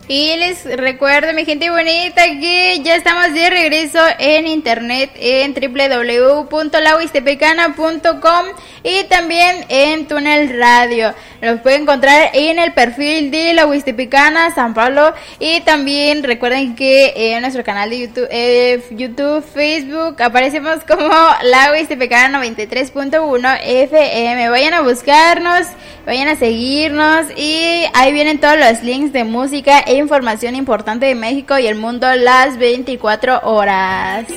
Y les recuerdo, mi gente bonita, que ya estamos de regreso en internet en www.lahuistepecana.com y también en Túnel Radio. Los pueden encontrar en el perfil de La Huistepecana San Pablo, y también recuerden que en nuestro canal de YouTube, Facebook, aparecemos como La Huistepecana 93.1 FM. Vayan a buscarnos, vayan a seguirnos, y ahí vienen todos los links de música e información importante de México y el mundo las 24 horas.